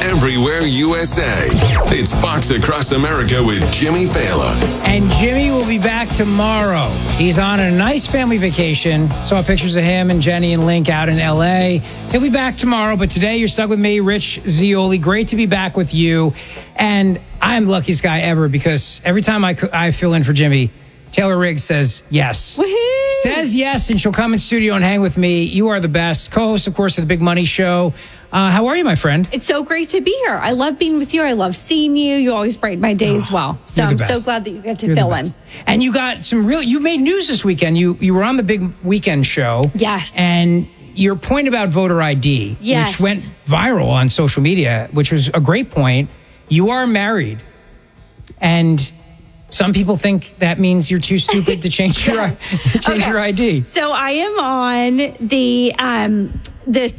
everywhere USA. It's Fox Across America with Jimmy Fallon. And Jimmy will be back tomorrow. He's on a nice family vacation. Saw pictures of him and Jenny and Link out in L.A. He'll be back tomorrow, but today you're stuck with me, Rich Zeoli. Great to be back with you. And I'm the luckiest guy ever because every time I fill in for Jimmy, Taylor Riggs says yes. Woohoo! Says yes, and she'll come in studio and hang with me. You are the best. Co-host, of course, of the Big Money Show. How are you, my friend? It's so great to be here. I love being with you. I love seeing you. You always brighten my day as well. So I'm so glad that you get to fill in. And you got you made news this weekend. You were on the Big Weekend Show. Yes. And your point about voter ID, which went viral on social media, which was a great point. You are married. And some people think that means you're too stupid to change your your ID. So I am on the this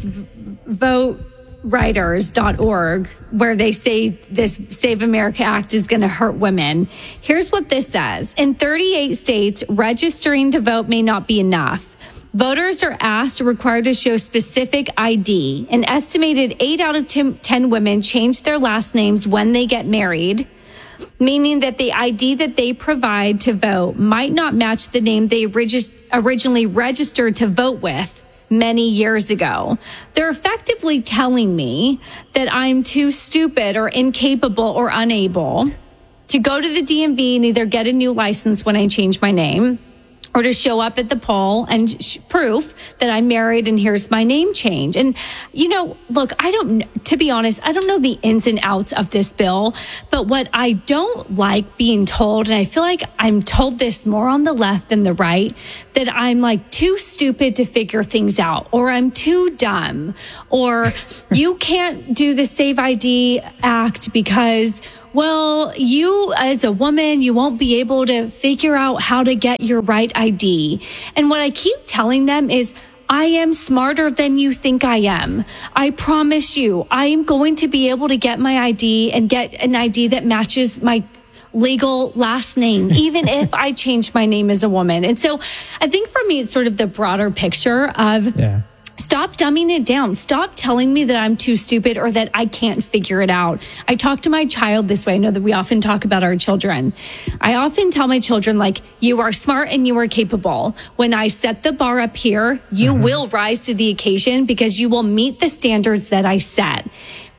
votewriters.org where they say this Save America Act is going to hurt women. Here's what this says. In 38 states, registering to vote may not be enough. Voters are asked or required to show specific ID. An estimated 8 out of 10 women change their last names when they get married, meaning that the ID that they provide to vote might not match the name they originally registered to vote with many years ago. They're effectively telling me that I'm too stupid or incapable or unable to go to the DMV and either get a new license when I change my name or to show up at the poll and proof that I'm married and here's my name change. And, look, to be honest, I don't know the ins and outs of this bill, but what I don't like being told, and I feel like I'm told this more on the left than the right, that I'm like too stupid to figure things out, or I'm too dumb, or you can't do the Save ID Act because, well, you as a woman, you won't be able to figure out how to get your right ID. And what I keep telling them is, I am smarter than you think I am. I promise you, I am going to be able to get my ID and get an ID that matches my legal last name, even if I change my name as a woman. And so I think for me, it's sort of the broader picture of stop dumbing it down. Stop telling me that I'm too stupid or that I can't figure it out. I talk to my child this way. I know that we often talk about our children. I often tell my children, like, you are smart and you are capable. When I set the bar up here, you will rise to the occasion because you will meet the standards that I set.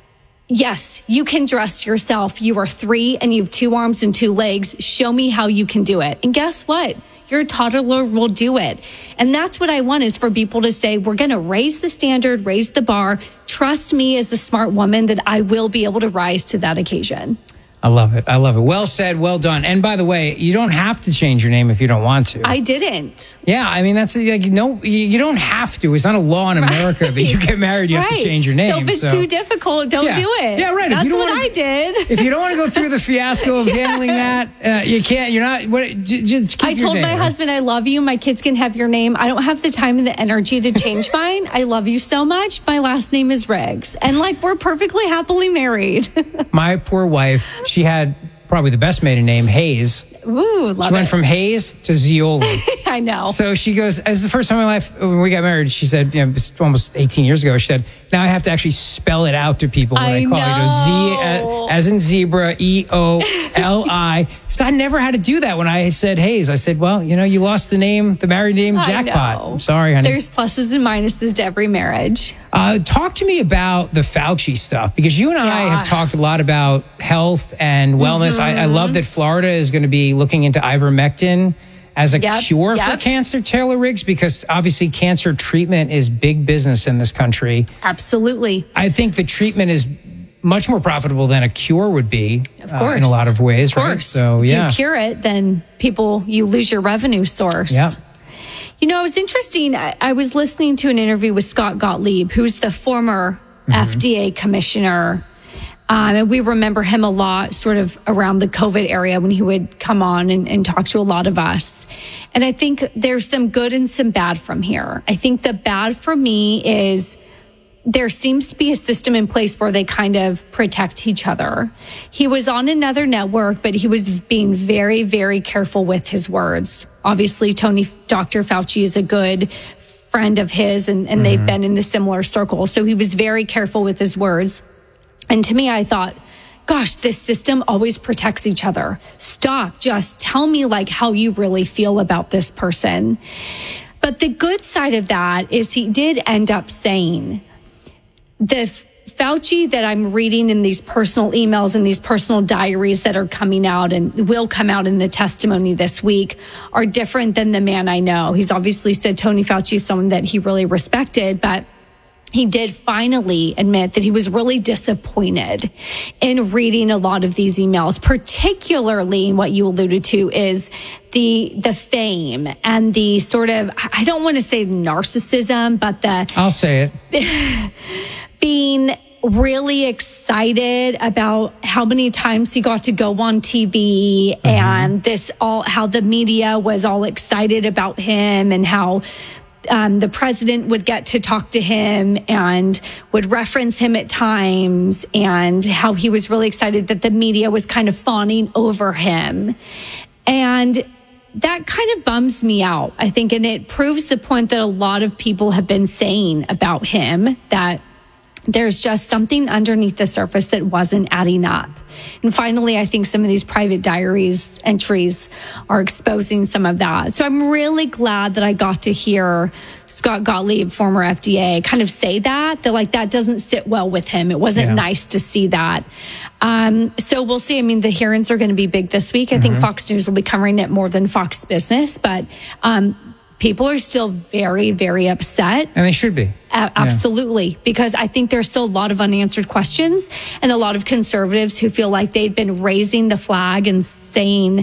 Yes, you can dress yourself. You are 3 and you have 2 arms and 2 legs. Show me how you can do it. And guess what? Your toddler will do it. And that's what I want, is for people to say, we're going to raise the standard, raise the bar. Trust me as a smart woman that I will be able to rise to that occasion. I love it. Well said. Well done. And by the way, you don't have to change your name if you don't want to. I didn't. Yeah. I mean, that's like, no, you don't have to. It's not a law in America that you get married, you have to change your name. So if it's too difficult, don't do it. Yeah, right. That's what I did. If you don't want to go through the fiasco of handling that, you can't, you're not, just keep I told my husband, I love you. My kids can have your name. I don't have the time and the energy to change mine. I love you so much. My last name is Riggs. And we're perfectly happily married. My poor wife, she had probably the best maiden name, Hayes. Ooh, love it. She went from Hayes to Zeoli. I know. So she goes, as the first time in my life, when we got married, she said, this was almost 18 years ago, she said, now I have to actually spell it out to people when I call it. Z as in zebra, E-O-L-I. So I never had to do that when I said Hayes. I said, well, you lost the married name jackpot. I'm sorry, honey. There's pluses and minuses to every marriage. Talk to me about the Fauci stuff, because you and I have talked a lot about health and wellness. I love that Florida is going to be looking into ivermectin as a cure for cancer, Taylor Riggs, because obviously cancer treatment is big business in this country. Absolutely. I think the treatment is much more profitable than a cure would be, of course, in a lot of ways. Of course. Right? So, if you cure it, then you lose your revenue source. Yeah. It was interesting. I was listening to an interview with Scott Gottlieb, who's the former FDA commissioner. And we remember him a lot sort of around the COVID area when he would come on and talk to a lot of us. And I think there's some good and some bad from here. I think the bad for me is there seems to be a system in place where they kind of protect each other. He was on another network, but he was being very, very careful with his words. Obviously, Dr. Fauci is a good friend of his, and they've been in the similar circle. So he was very careful with his words. And to me, I thought, gosh, this system always protects each other. Stop. Just tell me like how you really feel about this person. But the good side of that is he did end up saying the Fauci that I'm reading in these personal emails and these personal diaries that are coming out and will come out in the testimony this week are different than the man I know. He's obviously said Tony Fauci is someone that he really respected, but he did finally admit that he was really disappointed in reading a lot of these emails, particularly what you alluded to is the fame and the sort of, I don't want to say narcissism, but I'll say it. Being really excited about how many times he got to go on TV and how the media was all excited about him and how the president would get to talk to him and would reference him at times and how he was really excited that the media was kind of fawning over him. And that kind of bums me out, I think. And it proves the point that a lot of people have been saying about him, that there's just something underneath the surface that wasn't adding up. And finally, I think some of these private diaries entries are exposing some of that. So I'm really glad that I got to hear Scott Gottlieb, former FDA, kind of say that like that doesn't sit well with him. It wasn't nice to see that. So we'll see. I mean, the hearings are going to be big this week. I think Fox News will be covering it more than Fox Business, but people are still very, very upset. And they should be. Absolutely. Because I think there's still a lot of unanswered questions and a lot of conservatives who feel like they've been raising the flag and saying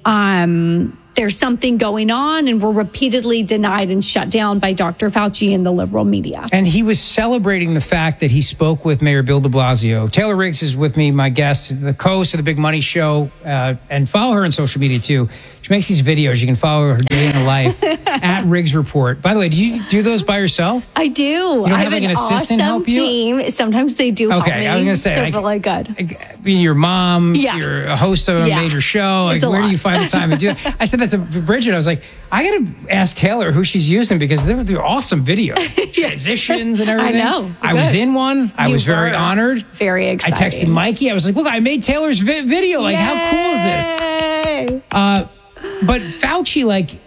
there's something going on and were repeatedly denied and shut down by Dr. Fauci and the liberal media. And he was celebrating the fact that he spoke with Mayor Bill de Blasio. Taylor Riggs is with me, my guest, the co-host of The Big Money Show, and follow her on social media too. She makes these videos. You can follow her day in her life at Riggs Report. By the way, do you do those by yourself? I do. You don't have like an assistant awesome help you? Team. Sometimes they do help me. Okay, I was going to say. They're really good. Your mom, you're a host of a major show. Like, where do you find the time to do it? I said that to Bridget. I was like, I got to ask Taylor who she's using because they're awesome videos. Transitions and everything. I know. I was in one. I was very honored. Very excited. I texted Mikey. I was like, look, I made Taylor's video. Like, how cool is this? But Fauci, like,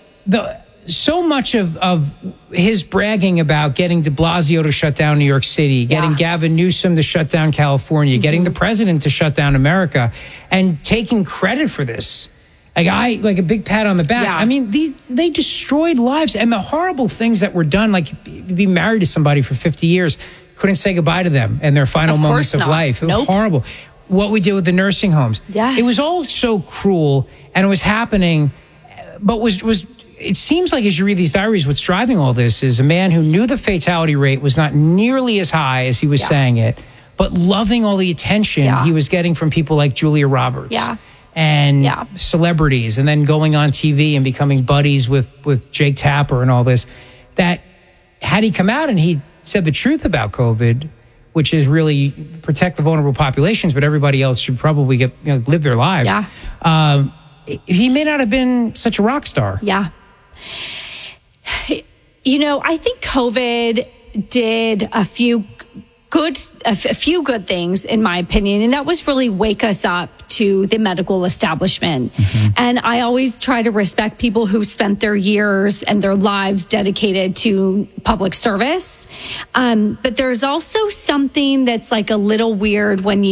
so much of his bragging about getting de Blasio to shut down New York City, getting Gavin Newsom to shut down California, getting the president to shut down America, and taking credit for this. Like a big pat on the back. I mean, they destroyed lives, and the horrible things that were done, like be married to somebody for 50 years, couldn't say goodbye to them in their final moments of life. It was horrible. What we did with the nursing homes. It was all so cruel, and it was happening, but it seems like as you read these diaries, what's driving all this is a man who knew the fatality rate was not nearly as high as he was saying it, but loving all the attention he was getting from people like Julia Roberts and celebrities, and then going on TV and becoming buddies with Jake Tapper and all this. That had he come out and he said the truth about COVID, which is really protect the vulnerable populations, but everybody else should probably live their lives. He may not have been such a rock star. I think COVID did a few good things, in my opinion, and that was really wake us up to the medical establishment. And I always try to respect people who spent their years and their lives dedicated to public service. But there's also something that's like a little weird when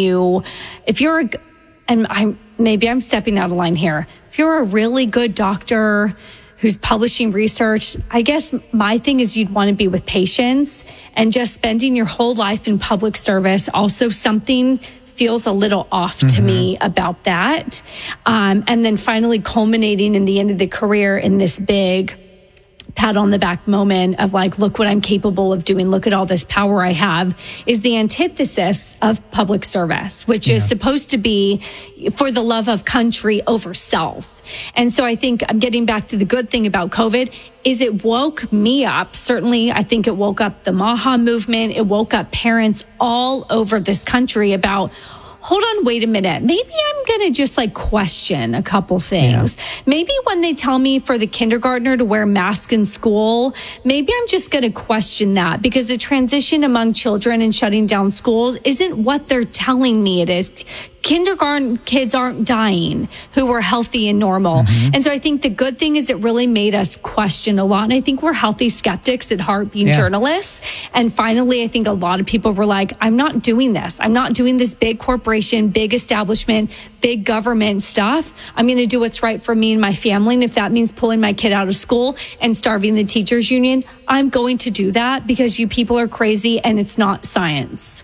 maybe I'm stepping out of line here. If you're a really good doctor who's publishing research, I guess my thing is you'd want to be with patients, and just spending your whole life in public service. Also, something feels a little off to me about that. And then finally culminating in the end of the career in this big pat on the back moment of like, look what I'm capable of doing. Look at all this power I have, is the antithesis of public service, which is supposed to be for the love of country over self. And so I think I'm getting back to the good thing about COVID is it woke me up. Certainly, I think it woke up the MAHA movement. It woke up parents all over this country about, hold on, wait a minute. Maybe I'm going to just like question a couple things. Yeah. Maybe when they tell me for the kindergartner to wear a mask in school, maybe I'm just going to question that, because the transition among children and shutting down schools isn't what they're telling me it is. Kindergarten kids aren't dying who were healthy and normal. Mm-hmm. And so I think the good thing is it really made us question a lot. And I think we're healthy skeptics at heart, being journalists. And finally, I think a lot of people were like, I'm not doing this. I'm not doing this big corporation, big establishment, big government stuff. I'm going to do what's right for me and my family. And if that means pulling my kid out of school and starving the teachers union, I'm going to do that, because you people are crazy and it's not science.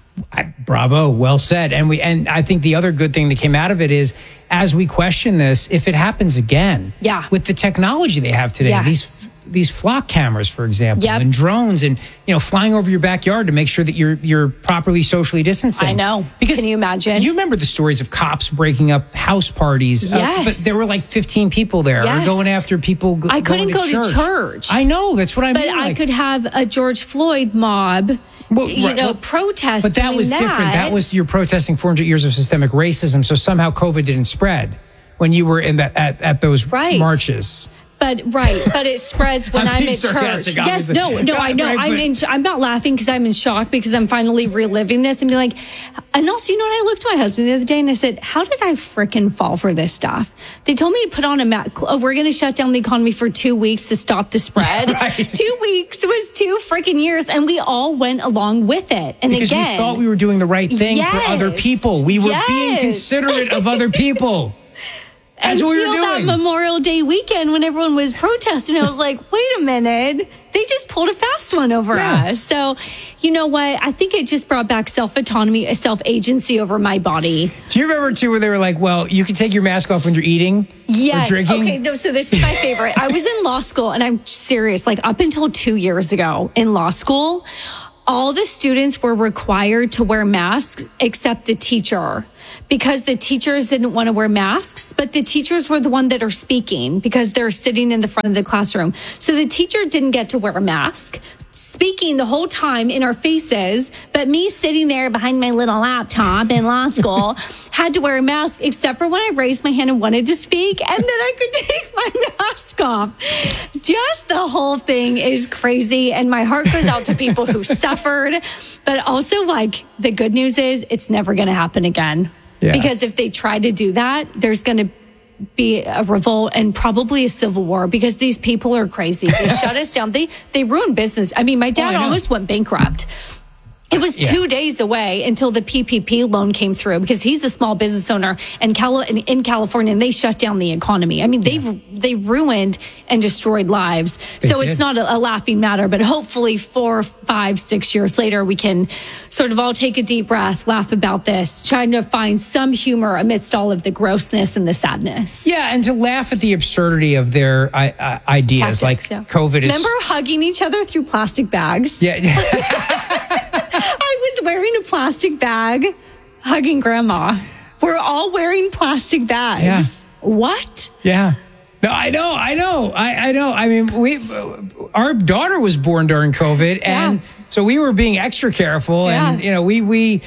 Bravo. Well said. And I think the other good thing that came out of it is, as we question this, if it happens again, with the technology they have today, these flock cameras, for example, and drones, and flying over your backyard to make sure that you're properly socially distancing. I know. Because can you imagine? You remember the stories of cops breaking up house parties. But there were like 15 people there, or going after people. I couldn't go to church. I know. That's what I mean. But I could have a George Floyd mob. Protest. But that was different. That was, you're protesting 400 years of systemic racism. So somehow COVID didn't spread when you were in that at those marches. But it spreads when I'm at church. Yes, no, I know. I'm not laughing because I'm in shock, because I'm finally reliving this and be like, and also, I looked at my husband the other day and I said, how did I frickin' fall for this stuff? They told me to put on a mask. Oh, we're going to shut down the economy for 2 weeks to stop the spread. 2 weeks was 2 frickin' years, and we all went along with it. And because we thought we were doing the right thing for other people. We were being considerate of other people. Until that Memorial Day weekend when everyone was protesting, I was like, wait a minute. They just pulled a fast one over us. So, you know what? I think it just brought back self-autonomy, self-agency over my body. Do you remember, too, where they were like, well, you can take your mask off when you're eating or drinking? Okay, no, so this is my favorite. I was in law school, and I'm serious, like up until 2 years ago in law school, all the students were required to wear masks except the teacher, because the teachers didn't want to wear masks, but the teachers were the one that are speaking because they're sitting in the front of the classroom. So the teacher didn't get to wear a mask, speaking the whole time in our faces, but me sitting there behind my little laptop in law school had to wear a mask, except for when I raised my hand and wanted to speak, and then I could take my mask off. Just the whole thing is crazy, and my heart goes out to people who suffered, but also, like, the good news is it's never going to happen again. Yeah. Because if they try to do that, there's going to be a revolt and probably a civil war, because these people are crazy. They shut us down. They ruined business. I mean, my dad almost went bankrupt. It was 2 days away until the PPP loan came through, because he's a small business owner in California, and they shut down the economy. I mean, they ruined and destroyed lives. It's not a laughing matter, but hopefully 4, 5, 6 years later, we can sort of all take a deep breath, laugh about this, trying to find some humor amidst all of the grossness and the sadness. Yeah, and to laugh at the absurdity of their ideas, tactics, like COVID is... Remember hugging each other through plastic bags? Yeah. I was wearing a plastic bag, hugging grandma. We're all wearing plastic bags. Yeah. What? Yeah. No, I know. I mean, our daughter was born during COVID, and so we were being extra careful, and we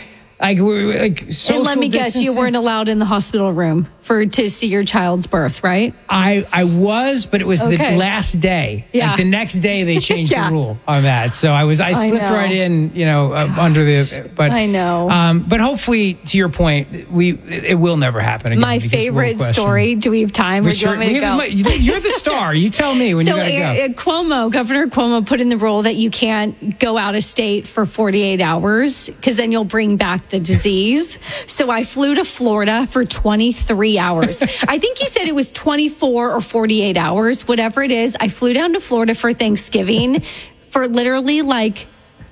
social and let me guess, you weren't allowed in the hospital room to see your child's birth, right? I was, but it was the last day. Yeah. Like the next day they changed the rule on that. So I slipped right in, under the. But I know. But hopefully, to your point, it will never happen again. My favorite story. Do we have time? Or do you want me to go? You're the star. You tell me when you gotta go. Governor Cuomo put in the rule that you can't go out of state for 48 hours because then you'll bring back the disease. So I flew to Florida for 23 hours. I think he said it was 24 or 48 hours, whatever it is. I flew down to Florida for Thanksgiving for literally like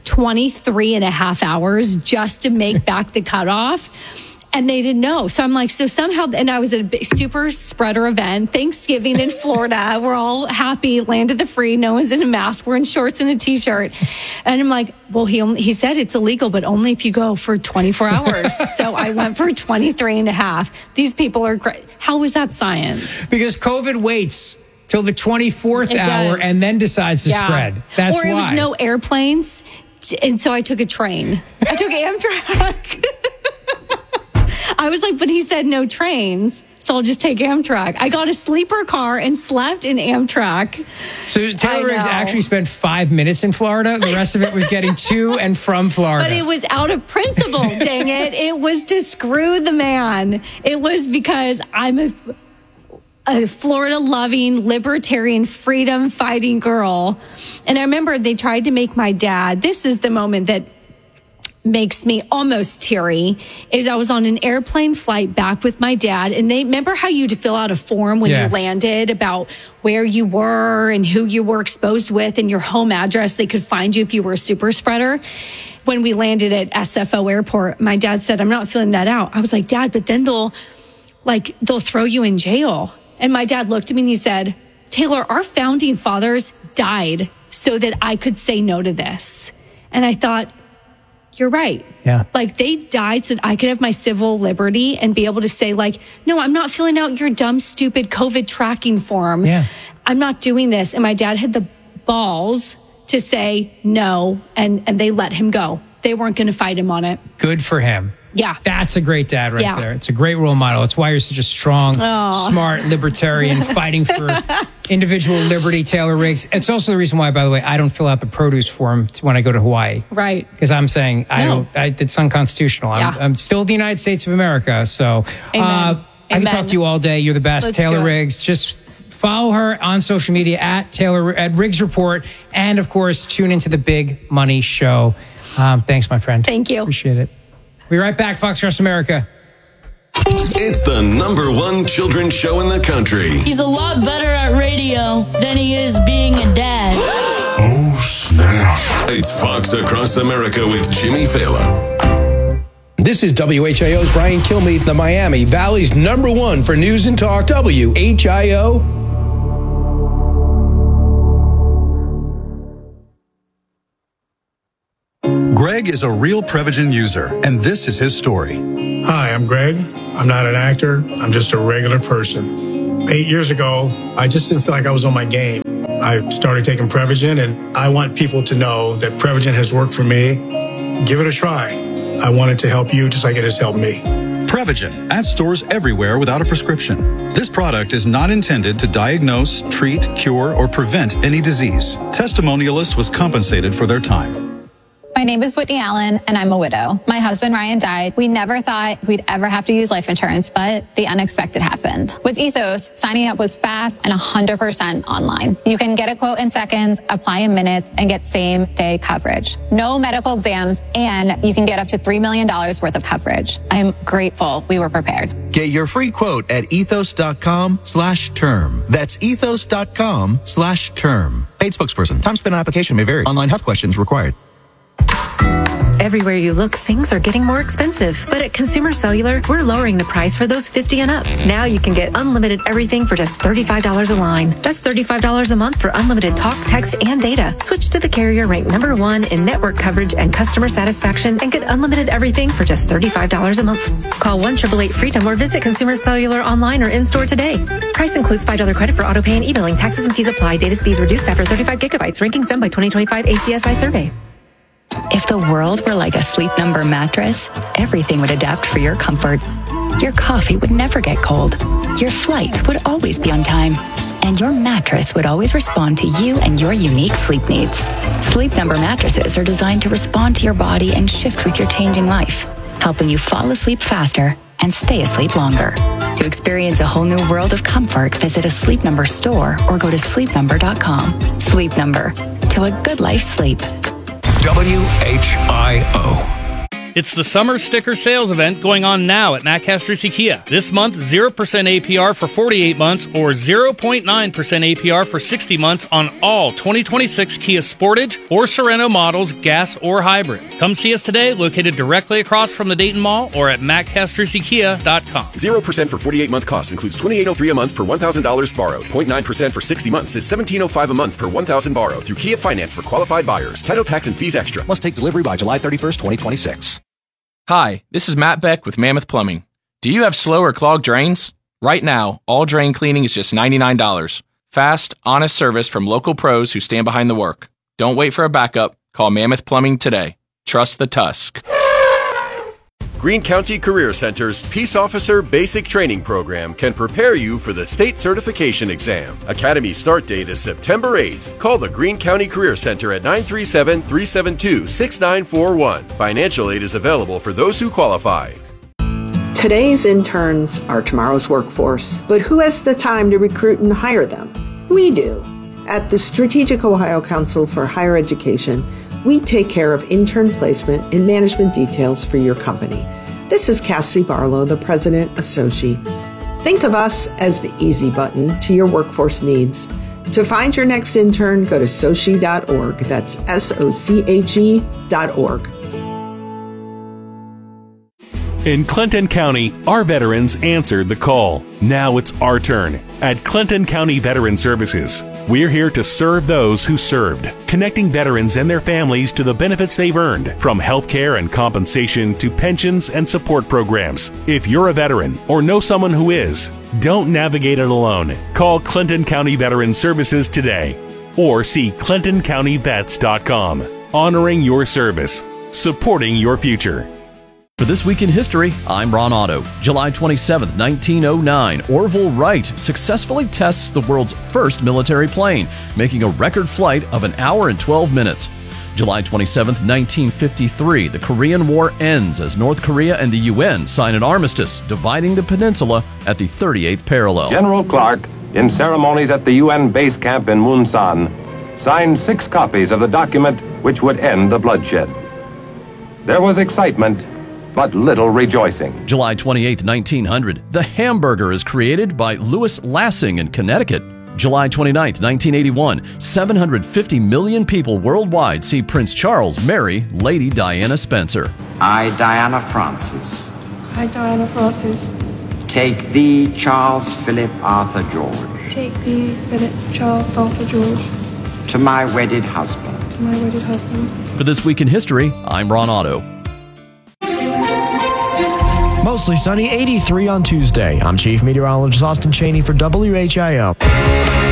23 and a half hours just to make back the cutoff. And they didn't know. So I'm like, and I was at a big super spreader event, Thanksgiving in Florida. We're all happy, land of the free. No one's in a mask. We're in shorts and a t-shirt. And I'm like, well, he said it's illegal, but only if you go for 24 hours. So I went for 23 and a half. These people are great. How is that science? Because COVID waits till the 24th hour and then decides to spread. That's why. Or it was no airplanes. And so I took a train. I took Amtrak. I was like, but he said no trains, so I'll just take Amtrak. I got a sleeper car and slept in Amtrak. So Taylor Riggs actually spent 5 minutes in Florida. The rest of it was getting to and from Florida. But it was out of principle, dang it. It was to screw the man. It was because I'm a Florida-loving, libertarian, freedom-fighting girl. And I remember they tried to make my dad, this is the moment that makes me almost teary, is I was on an airplane flight back with my dad, and they remember how you had to fill out a form when you landed about where you were and who you were exposed with and your home address. They could find you if you were a super spreader. When we landed at SFO Airport, my dad said, I'm not filling that out. I was like, Dad, but then they'll throw you in jail. And my dad looked at me and he said, Taylor, our founding fathers died so that I could say no to this. And I thought, you're right. Yeah. Like, they died so that I could have my civil liberty and be able to say, like, no, I'm not filling out your dumb, stupid COVID tracking form. Yeah. I'm not doing this. And my dad had the balls to say no, and they let him go. They weren't going to fight him on it. Good for him. Yeah. That's a great dad right there. It's a great role model. It's why you're such a strong, smart libertarian fighting for individual liberty, Taylor Riggs. It's also the reason why, by the way, I don't fill out the produce form when I go to Hawaii. Right. Because I'm saying it's unconstitutional. Yeah. I'm still the United States of America. So I can talk to you all day. You're the best. Let's Taylor Riggs. Just follow her on social media at Riggs Report. And of course, tune into the Big Money Show. Thanks, my friend. Thank you. Appreciate it. We'll be right back, Fox Across America. It's the #1 children's show in the country. He's a lot better at radio than he is being a dad. Oh, snap. It's Fox Across America with Jimmy Fallon. This is WHIO's Brian Kilmeade, the Miami Valley's #1 for news and talk, WHIO. Greg is a real Prevagen user, and this is his story. Hi, I'm Greg. I'm not an actor. I'm just a regular person. 8 years ago, I just didn't feel like I was on my game. I started taking Prevagen, and I want people to know that Prevagen has worked for me. Give it a try. I want it to help you just like it has helped me. Prevagen, at stores everywhere without a prescription. This product is not intended to diagnose, treat, cure, or prevent any disease. Testimonialist was compensated for their time. My name is Whitney Allen, and I'm a widow. My husband, Ryan, died. We never thought we'd ever have to use life insurance, but the unexpected happened. With Ethos, signing up was fast and 100% online. You can get a quote in seconds, apply in minutes, and get same-day coverage. No medical exams, and you can get up to $3 million worth of coverage. I'm grateful we were prepared. Get your free quote at ethos.com/term. That's ethos.com/term. Paid spokesperson. Time spent on application may vary. Online health questions required. Everywhere you look, things are getting more expensive. But at Consumer Cellular, we're lowering the price for those 50 and up. Now you can get unlimited everything for just $35 a line. That's $35 a month for unlimited talk, text, and data. Switch to the carrier ranked #1 in network coverage and customer satisfaction and get unlimited everything for just $35 a month. Call 1-888-FREEDOM or visit Consumer Cellular online or in-store today. Price includes $5 credit for auto pay and e-billing. Taxes and fees apply. Data speeds reduced after 35 gigabytes. Rankings done by 2025 ACSI survey. If the world were like a Sleep Number mattress, everything would adapt for your comfort. Your coffee would never get cold. Your flight would always be on time. And your mattress would always respond to you and your unique sleep needs. Sleep Number mattresses are designed to respond to your body and shift with your changing life, helping you fall asleep faster and stay asleep longer. To experience a whole new world of comfort, visit a Sleep Number store or go to sleepnumber.com. Sleep Number. To a good life sleep. WHIO. It's the summer sticker sales event going on now at Matt Castrucci Kia. This month, 0% APR for 48 months or 0.9% APR for 60 months on all 2026 Kia Sportage or Sorento models, gas or hybrid. Come see us today, located directly across from the Dayton Mall or at mattcastruccikia.com. 0% for 48-month cost includes $2,803 a month per $1,000 borrowed. 0.9% for 60 months is $1,705 a month per $1,000 borrowed through Kia Finance for qualified buyers. Title, tax, and fees extra. Must take delivery by July 31st, 2026. Hi, this is Matt Beck with Mammoth Plumbing. Do you have slow or clogged drains? Right now, all drain cleaning is just $99. Fast, honest service from local pros who stand behind the work. Don't wait for a backup. Call Mammoth Plumbing today. Trust the Tusk. Greene County Career Center's Peace Officer Basic Training Program can prepare you for the state certification exam. Academy start date is September 8th. Call the Greene County Career Center at 937-372-6941. Financial aid is available for those who qualify. Today's interns are tomorrow's workforce, but who has the time to recruit and hire them? We do. At the Strategic Ohio Council for Higher Education, we take care of intern placement and management details for your company. This is Cassie Barlow, the president of SOCHI. Think of us as the easy button to your workforce needs. To find your next intern, go to sochi.org. That's SOCHE.org. In Clinton County, our veterans answered the call. Now it's our turn. At Clinton County Veteran Services, we're here to serve those who served, connecting veterans and their families to the benefits they've earned, from health care and compensation to pensions and support programs. If you're a veteran or know someone who is, don't navigate it alone. Call Clinton County Veteran Services today or see ClintonCountyVets.com. Honoring your service, supporting your future. For This Week in History, I'm Ron Otto. July 27, 1909, Orville Wright successfully tests the world's first military plane, making a record flight of 1 hour and 12 minutes. July 27, 1953, the Korean War ends as North Korea and the UN sign an armistice, dividing the peninsula at the 38th parallel. General Clark, in ceremonies at the UN base camp in Munsan, signed 6 copies of the document which would end the bloodshed. There was excitement, but little rejoicing. July 28, 1900, the hamburger is created by Louis Lassing in Connecticut. July 29, 1981, 750 million people worldwide see Prince Charles marry Lady Diana Spencer. I, Diana Francis. I, Diana Francis. Take thee, Charles Philip Arthur George. Take thee, Philip Charles Arthur George. To my wedded husband. To my wedded husband. For This Week in History, I'm Ron Otto. Mostly sunny, 83 on Tuesday. I'm Chief Meteorologist Austin Cheney for WHIO.